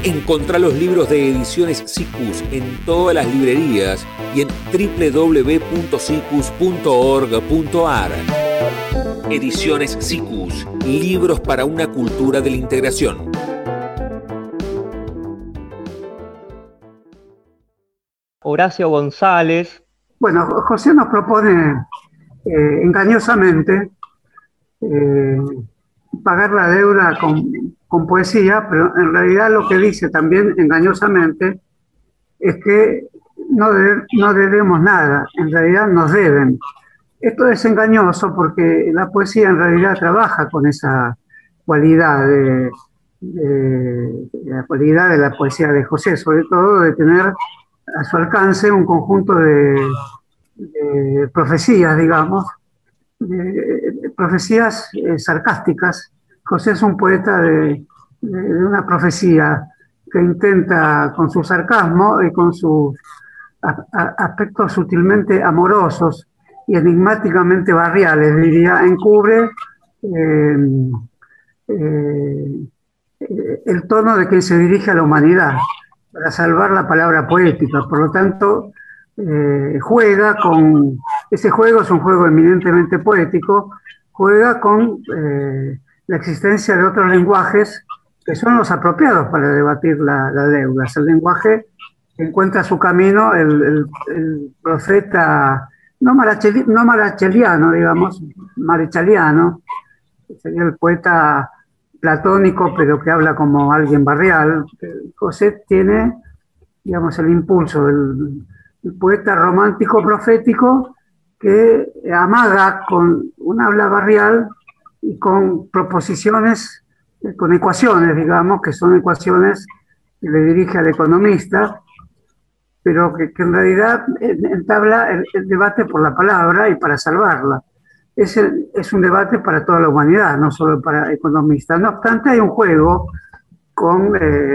Encontrá los libros de Ediciones Siccus en todas las librerías y en www.siccus.org.ar. Ediciones Siccus, libros para una cultura de la integración. Horacio González. Bueno, José nos propone engañosamente pagar la deuda con poesía, pero en realidad lo que dice también engañosamente es que no debemos nada, en realidad nos deben. Esto es engañoso porque la poesía en realidad trabaja con esa cualidad la cualidad de la poesía de José, sobre todo de tener a su alcance un conjunto de profecías, digamos, profecías sarcásticas. José es un poeta de una profecía que intenta, con su sarcasmo y con sus aspectos sutilmente amorosos y enigmáticamente barriales, diría, encubre el tono de quien se dirige a la humanidad para salvar la palabra poética. Por lo tanto, juega con... Ese juego es un juego eminentemente poético, juega con la existencia de otros lenguajes que son los apropiados para debatir la deuda. Es el lenguaje que encuentra su camino el profeta, no maracheliano, digamos, marechaliano, sería el poeta platónico, pero que habla como alguien barrial. José tiene, digamos, el impulso del poeta romántico profético que amaga con un habla barrial y con proposiciones, con ecuaciones, digamos, que son ecuaciones que le dirige al economista, pero que en realidad entabla el debate por la palabra y para salvarla. Es un debate para toda la humanidad, no solo para economistas. No obstante, hay un juego con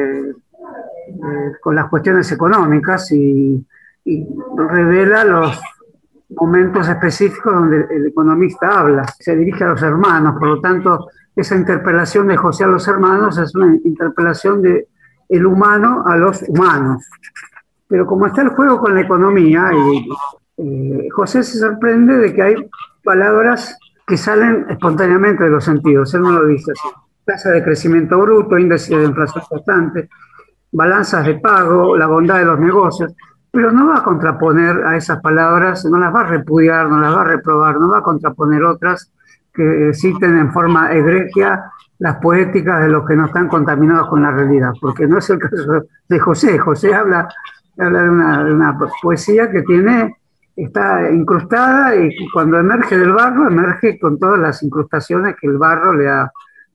las cuestiones económicas y revela los momentos específicos donde el economista habla. Se dirige a los hermanos, por lo tanto, esa interpelación de José a los hermanos es una interpelación de el humano a los humanos. Pero como está el juego con la economía, José se sorprende de que hay palabras que salen espontáneamente de los sentidos. Él no lo dice así. Tasa de crecimiento bruto, índice de inflación constante, balanzas de pago, la bondad de los negocios, pero no va a contraponer a esas palabras, no las va a repudiar, no las va a reprobar, no va a contraponer otras que citen en forma egregia las poéticas de los que no están contaminados con la realidad, porque no es el caso de José. José habla de una poesía que está incrustada y cuando emerge del barro, emerge con todas las incrustaciones que el barro le ha,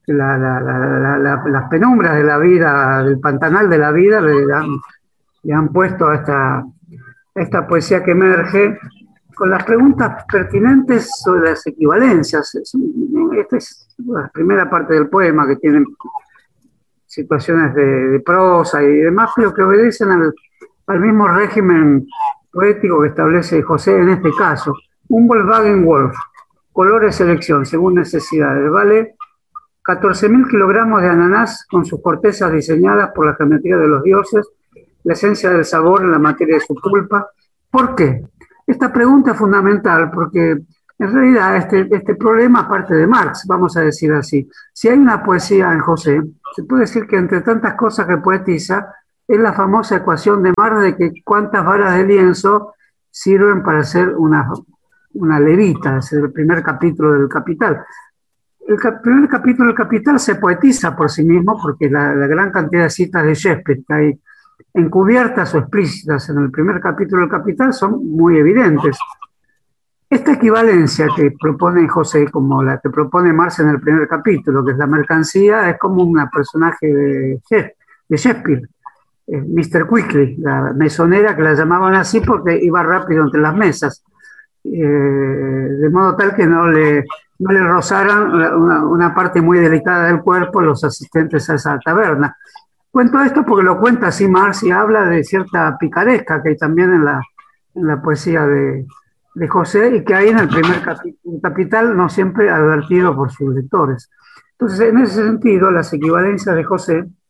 las penumbras de la vida, del pantanal de la vida, le han puesto a esta poesía que emerge con las preguntas pertinentes sobre las equivalencias. Esta es la primera parte del poema, que tiene situaciones de prosa y demás, pero que obedecen al mismo régimen poético que establece José en este caso. Un Volkswagen Wolf, colores selección, según necesidades, vale 14.000 kilogramos de ananás con sus cortezas diseñadas por la geometría de los dioses, la esencia del sabor en la materia de su pulpa. ¿Por qué? Esta pregunta es fundamental porque en realidad este problema parte de Marx, vamos a decir así. Si hay una poesía en José, se puede decir que entre tantas cosas que poetiza, es la famosa ecuación de Marx de que cuántas varas de lienzo sirven para hacer una levita. Es el primer capítulo del Capital. El primer capítulo del Capital se poetiza por sí mismo porque la gran cantidad de citas de Shakespeare que hay encubiertas o explícitas en el primer capítulo del Capital son muy evidentes. Esta equivalencia que propone José, como la que propone Marx en el primer capítulo, que es la mercancía, es como un personaje de Shakespeare, Mr. Quickly, la mesonera, que la llamaban así porque iba rápido entre las mesas, de modo tal que no le rozaran una parte muy delicada del cuerpo los asistentes a esa taberna. Cuento esto porque lo cuenta así Marx y habla de cierta picaresca que hay también en la poesía de José y que hay en el primer Capital, no siempre advertido por sus lectores. Entonces, en ese sentido, las equivalencias de José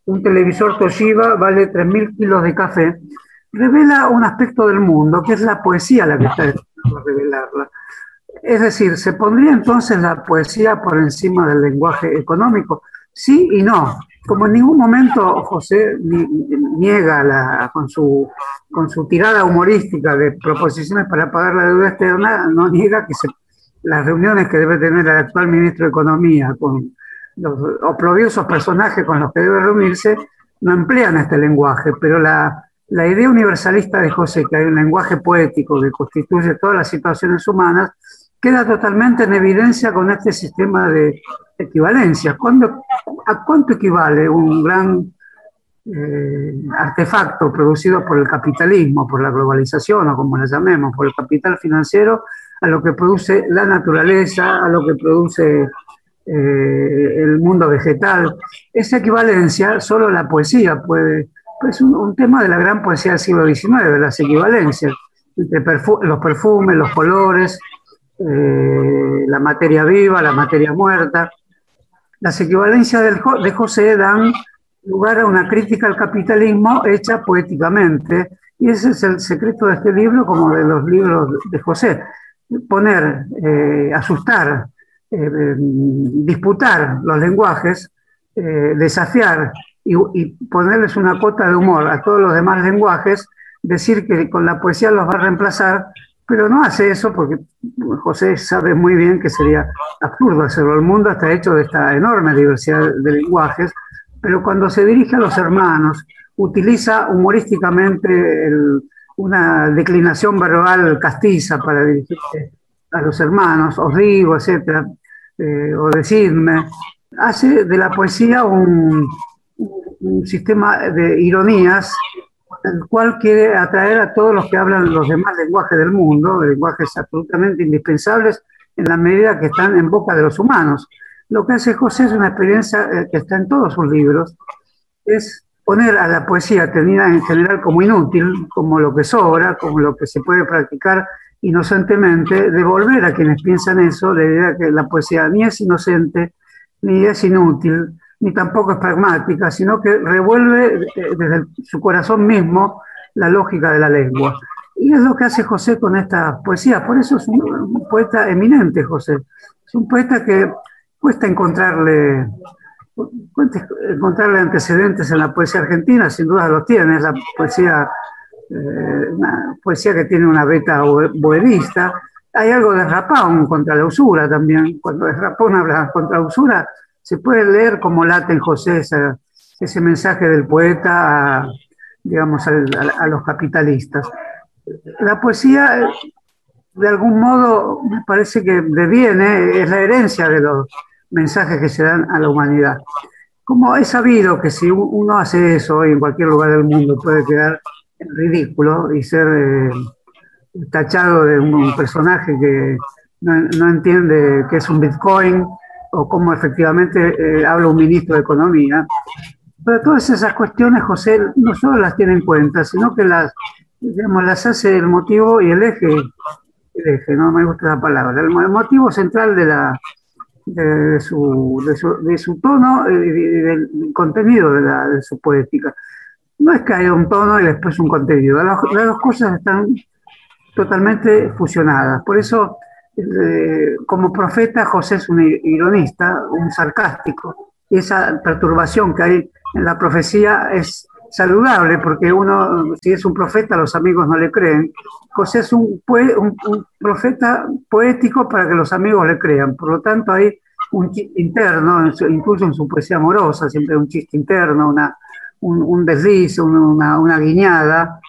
un televisor Toshiba vale 3.000 kilos de café, revela un aspecto del mundo, que es la poesía la que está destinada a revelarla. Es decir, ¿se pondría entonces la poesía por encima del lenguaje económico? Sí y no. Como en ningún momento José niega con su tirada humorística de proposiciones para pagar la deuda externa, no niega que las reuniones que debe tener el actual ministro de Economía con los oprobiosos personajes con los que debe reunirse no emplean este lenguaje, pero la idea universalista de José, que hay un lenguaje poético que constituye todas las situaciones humanas, queda totalmente en evidencia con este sistema de equivalencias. ¿A cuánto equivale un gran artefacto producido por el capitalismo, por la globalización o como la llamemos, por el capital financiero, a lo que produce la naturaleza, a lo que produce el mundo vegetal? Esa equivalencia solo la poesía puede, es un tema de la gran poesía del siglo XIX, las equivalencias entre los perfumes, los colores, la materia viva, la materia muerta. Las equivalencias de José dan lugar a una crítica al capitalismo hecha poéticamente, y ese es el secreto de este libro, como de los libros de José: poner, asustar, disputar los lenguajes, desafiar y ponerles una cota de humor a todos los demás lenguajes, decir que con la poesía los va a reemplazar, pero no hace eso porque José sabe muy bien que sería absurdo hacerlo. El mundo está hecho de esta enorme diversidad de lenguajes, pero cuando se dirige a los hermanos, utiliza humorísticamente una declinación verbal castiza para dirigirse a los hermanos, os digo, etcétera, o decidme. Hace de la poesía un sistema de ironías, el cual quiere atraer a todos los que hablan los demás lenguajes del mundo, lenguajes absolutamente indispensables en la medida que están en boca de los humanos. Lo que hace José es una experiencia que está en todos sus libros, es poner a la poesía tenida en general como inútil, como lo que sobra, como lo que se puede practicar inocentemente, devolver a quienes piensan eso la idea que la poesía ni es inocente, ni es inútil, ni tampoco es pragmática, sino que revuelve desde su corazón mismo la lógica de la lengua. Y es lo que hace José con esta poesía. Por eso es un poeta eminente, José. Es un poeta que cuesta encontrarle antecedentes en la poesía argentina, sin duda los tiene. Es la poesía, una poesía que tiene una beta bohemista. Hay algo de Rapón contra la usura también. Cuando Rapón habla contra la usura, se puede leer como late en José ese mensaje del poeta a los capitalistas. La poesía, de algún modo, me parece que deviene, es la herencia de los mensajes que se dan a la humanidad. Como es sabido que si uno hace eso hoy en cualquier lugar del mundo puede quedar en ridículo y ser tachado de un personaje que no entiende qué es un Bitcoin o cómo efectivamente habla un ministro de Economía. Pero todas esas cuestiones José no solo las tiene en cuenta, sino que las hace el motivo y el eje, no me gusta la palabra, el motivo central de su tono y del contenido de su poética. No es que haya un tono y después un contenido, las dos cosas están totalmente fusionadas. Por eso, como profeta, José es un ironista, un sarcástico, y esa perturbación que hay en la profecía es saludable, porque uno, si es un profeta, los amigos no le creen. José es un profeta poético para que los amigos le crean. Por lo tanto, hay un chiste interno, incluso en su poesía amorosa, siempre hay un chiste interno, un desliz, una guiñada,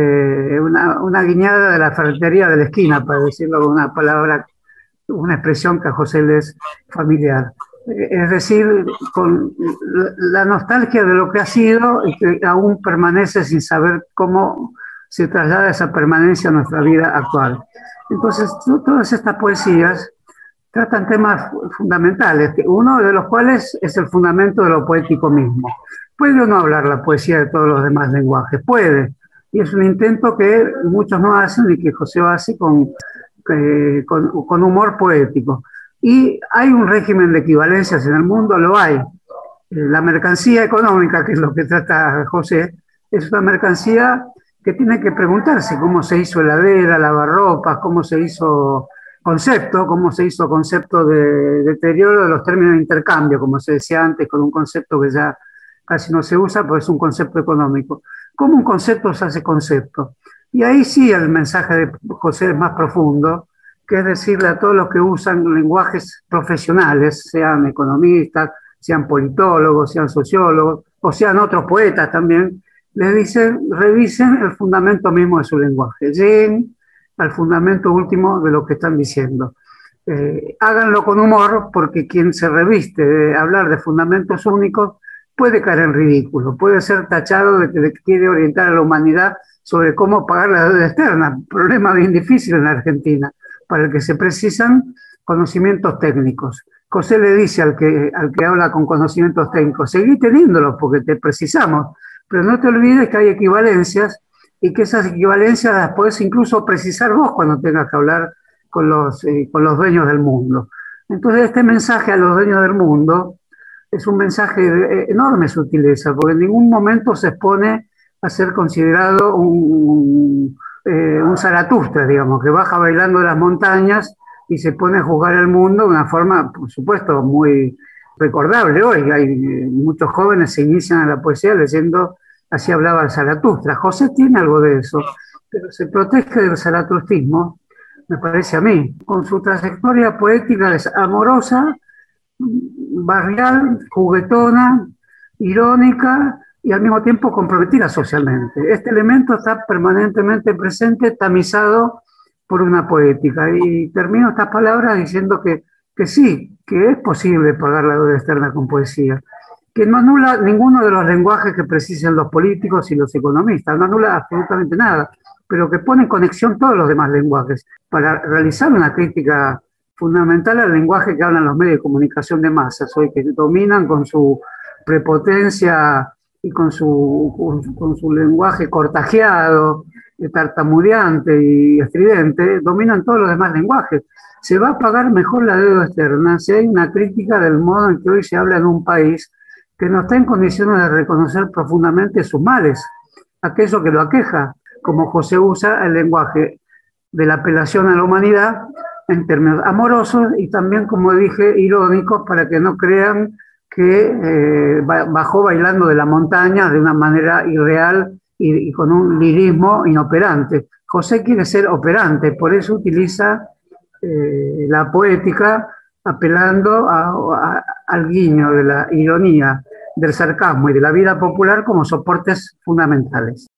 una guiñada de la ferretería de la esquina, para decirlo con una palabra, una expresión que a José le es familiar. Es decir, con la nostalgia de lo que ha sido y que aún permanece sin saber cómo se traslada esa permanencia a nuestra vida actual. Entonces, todas estas poesías tratan temas fundamentales, uno de los cuales es el fundamento de lo poético mismo. ¿Puede o no hablar la poesía de todos los demás lenguajes? Puede, y es un intento que muchos no hacen y que José hace con humor poético. Y hay un régimen de equivalencias en el mundo, lo hay. La mercancía económica, que es lo que trata José, es una mercancía que tiene que preguntarse cómo se hizo heladera, lavarropas, cómo se hizo concepto de deterioro de los términos de intercambio, como se decía antes, con un concepto que ya casi no se usa, pues es un concepto económico. ¿Cómo un concepto se hace concepto? Y ahí sí el mensaje de José es más profundo, que es decirle a todos los que usan lenguajes profesionales, sean economistas, sean politólogos, sean sociólogos, o sean otros poetas también, les dicen, revisen el fundamento mismo de su lenguaje, lleguen al fundamento último de lo que están diciendo. Háganlo con humor, porque quien se reviste de hablar de fundamentos únicos puede caer en ridículo, puede ser tachado de que quiere orientar a la humanidad sobre cómo pagar la deuda externa, problema bien difícil en la Argentina, para el que se precisan conocimientos técnicos. José le dice al que habla con conocimientos técnicos, seguí teniéndolos porque te precisamos, pero no te olvides que hay equivalencias y que esas equivalencias las podés incluso precisar vos cuando tengas que hablar con los dueños del mundo. Entonces este mensaje a los dueños del mundo es un mensaje de enorme sutileza, porque en ningún momento se expone a ser considerado un Zaratustra, digamos, que baja bailando de las montañas y se pone a juzgar el mundo de una forma, por supuesto, muy recordable hoy. Hay muchos jóvenes se inician a la poesía leyendo Así hablaba el Zaratustra. José tiene algo de eso, pero se protege del zaratustismo, me parece a mí, con su trayectoria poética es amorosa, barrial, juguetona, irónica y al mismo tiempo comprometida socialmente. Este elemento está permanentemente presente, tamizado por una poética. Y termino estas palabras diciendo que sí, que es posible pagar la deuda externa con poesía, que no anula ninguno de los lenguajes que precisan los políticos y los economistas, no anula absolutamente nada, pero que pone en conexión todos los demás lenguajes para realizar una crítica fundamental al lenguaje que hablan los medios de comunicación de masas hoy, que dominan con su prepotencia y con su lenguaje cortajeado, tartamudeante y estridente, dominan todos los demás lenguajes. Se va a pagar mejor la deuda externa si hay una crítica del modo en que hoy se habla en un país que no está en condiciones de reconocer profundamente sus males, aquello que lo aqueja, como José usa el lenguaje de la apelación a la humanidad en términos amorosos y también, como dije, irónicos, para que no crean que bajó bailando de la montaña de una manera irreal y con un lirismo inoperante. José quiere ser operante, por eso utiliza la poética apelando al guiño de la ironía, del sarcasmo y de la vida popular como soportes fundamentales.